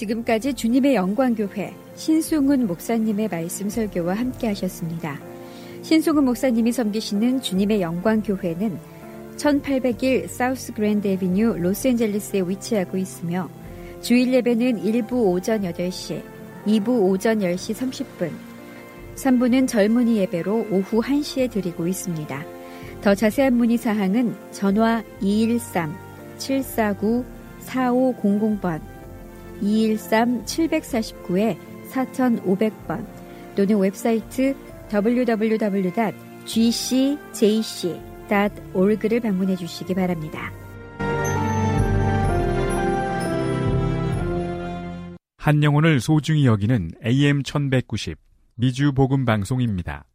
지금까지 주님의 영광교회 신승훈 목사님의 말씀 설교와 함께 하셨습니다. 신승훈 목사님이 섬기시는 주님의 영광교회는 1801 사우스 그랜드 애비뉴 로스앤젤레스에 위치하고 있으며 주일 예배는 1부 오전 8시, 2부 오전 10시 30분, 3부는 젊은이 예배로 오후 1시에 드리고 있습니다. 더 자세한 문의 사항은 전화 213-749-4500번, 213-749-4500번 또는 웹사이트 www.gcjc.org를 방문해 주시기 바랍니다. 한 영혼을 소중히 여기는 AM1190 미주 복음 방송입니다.